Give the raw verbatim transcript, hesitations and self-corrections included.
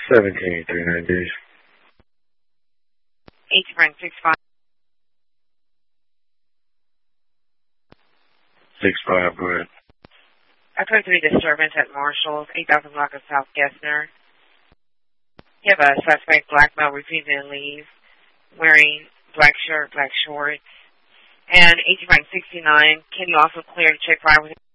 seventeen, three ninety. H Frank six five. Six five, go ahead. I put three disturbance at Marshall's, eight thousand block of South Gessner. You have a suspect, black male, refusing to leave, wearing black shirt, black shorts. And H Frank sixty-nine, can you also clear to check fire with